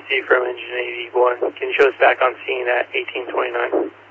from engine 81. Can you show us back on scene at 1829?